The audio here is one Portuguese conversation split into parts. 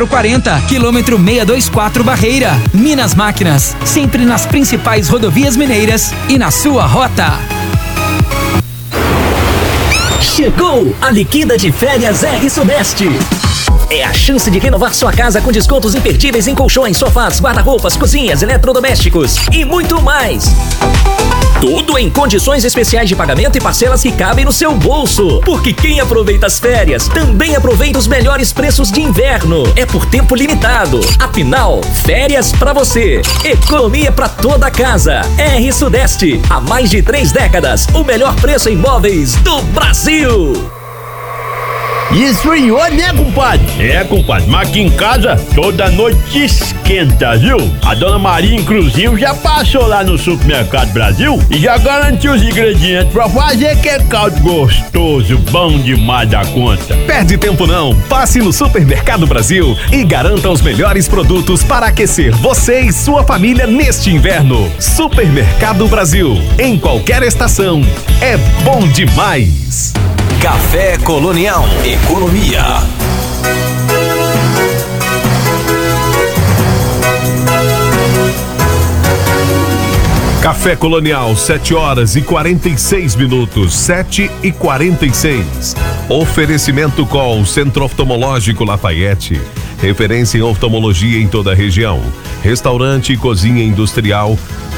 040, quilômetro 624 Barreira. Minas Máquinas, sempre nas principais rodovias mineiras e na sua rota. Chegou a liquida de férias R Sudeste. É a chance de renovar sua casa com descontos imperdíveis em colchões, sofás, guarda-roupas, cozinhas, eletrodomésticos e muito mais. Tudo em condições especiais de pagamento e parcelas que cabem no seu bolso. Porque quem aproveita as férias também aproveita os melhores preços de inverno. É por tempo limitado. Afinal, férias pra você. Economia pra toda a casa. R Sudeste. Há mais de 3 décadas. O melhor preço em móveis do Brasil. Esfriou, né, compadre? É, compadre, mas aqui em casa toda noite esquenta, viu? A dona Maria, inclusive, já passou lá no Supermercado Brasil e já garantiu os ingredientes pra fazer aquele caldo gostoso, bom demais da conta. Perde tempo não, passe no Supermercado Brasil e garanta os melhores produtos para aquecer você e sua família neste inverno. Supermercado Brasil, em qualquer estação, é bom demais. Café Colonial. Economia. Café Colonial, 7h46, 7h46. Oferecimento com Centro Oftalmológico Lafayette. Referência em oftalmologia em toda a região. Restaurante e cozinha industrial.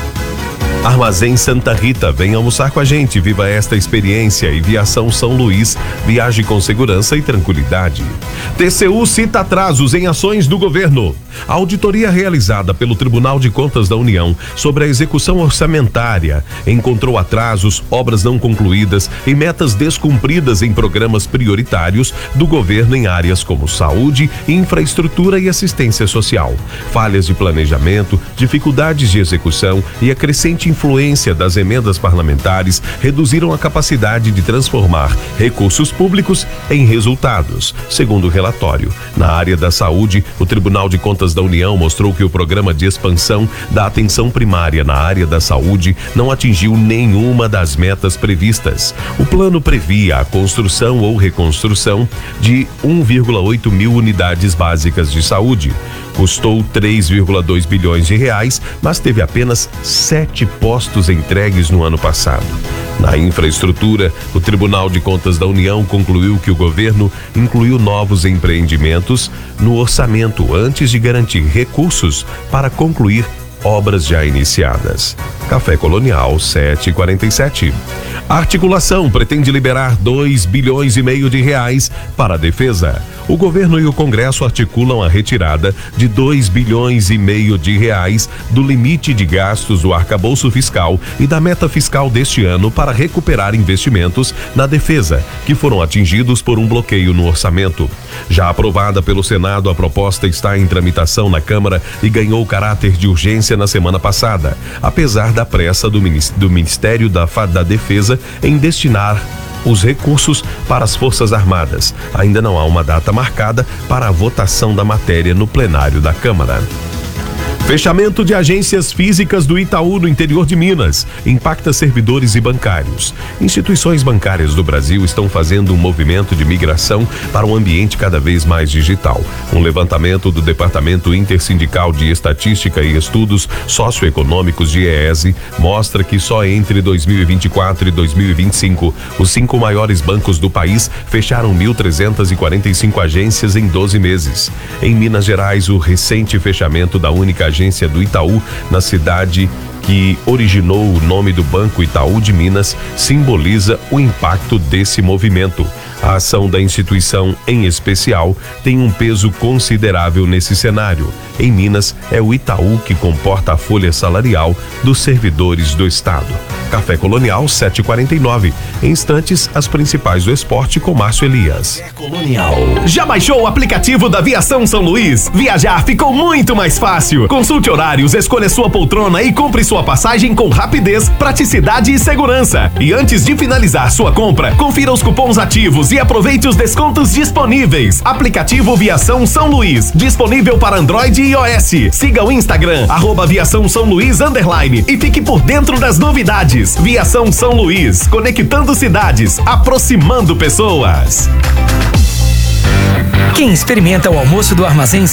Armazém Santa Rita, vem almoçar com a gente, viva esta experiência. E Viação São Luís, viaje com segurança e tranquilidade. TCU cita atrasos em ações do governo. A auditoria realizada pelo Tribunal de Contas da União sobre a execução orçamentária encontrou atrasos, obras não concluídas e metas descumpridas em programas prioritários do governo em áreas como saúde, infraestrutura e assistência social. Falhas de planejamento, dificuldades de execução e a crescente influência das emendas parlamentares reduziram a capacidade de transformar recursos públicos em resultados, segundo o relatório. Na área da saúde, o Tribunal de Contas da União mostrou que o programa de expansão da atenção primária na área da saúde não atingiu nenhuma das metas previstas. O plano previa a construção ou reconstrução de 1,8 mil unidades básicas de saúde. Custou 3,2 bilhões de reais, mas teve apenas 7 postos entregues no ano passado. Na infraestrutura, o Tribunal de Contas da União concluiu que o governo incluiu novos empreendimentos no orçamento antes de garantir recursos para concluir obras já iniciadas. Café Colonial, 7h47. A articulação pretende liberar 2,5 bilhões de reais para a defesa. O governo e o Congresso articulam a retirada de 2,5 bilhões de reais do limite de gastos do arcabouço fiscal e da meta fiscal deste ano para recuperar investimentos na defesa, que foram atingidos por um bloqueio no orçamento. Já aprovada pelo Senado, a proposta está em tramitação na Câmara e ganhou caráter de urgência na semana passada, apesar da pressa do Ministério da Defesa em destinar os recursos para as Forças Armadas. Ainda não há uma data marcada para a votação da matéria no plenário da Câmara. Fechamento de agências físicas do Itaú no interior de Minas impacta servidores e bancários. Instituições bancárias do Brasil estão fazendo um movimento de migração para um ambiente cada vez mais digital. Um levantamento do Departamento Intersindical de Estatística e Estudos Socioeconômicos de IESE mostra que só entre 2024 e 2025, os 5 maiores bancos do país fecharam 1.345 agências em 12 meses. Em Minas Gerais, o recente fechamento da única agência do Itaú na cidade que originou o nome do Banco Itaú de Minas simboliza o impacto desse movimento. A ação da instituição, em especial, tem um peso considerável nesse cenário. Em Minas, é o Itaú que comporta a folha salarial dos servidores do Estado. Café Colonial, 7h49. Em instantes, as principais do esporte com Márcio Elias. Colonial. Já baixou o aplicativo da Viação São Luís? Viajar ficou muito mais fácil. Consulte horários, escolha sua poltrona e compre sua passagem com rapidez, praticidade e segurança. E antes de finalizar sua compra, confira os cupons ativos e aproveite os descontos disponíveis. Aplicativo Viação São Luís, disponível para Android e iOS. Siga o Instagram, @Viação São Luís _ e fique por dentro das novidades. Viação São Luís, conectando cidades, aproximando pessoas. Quem experimenta o almoço do Armazém